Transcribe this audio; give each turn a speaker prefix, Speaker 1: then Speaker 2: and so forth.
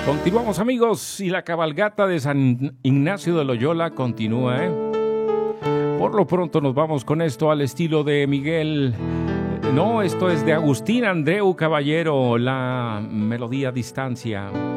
Speaker 1: Continuamos, amigos, y la cabalgata de San Ignacio de Loyola continúa, ¿eh? Por lo pronto nos vamos con esto al estilo de Miguel. No, esto es de Agustín Andreu Caballero, la melodía Distancia.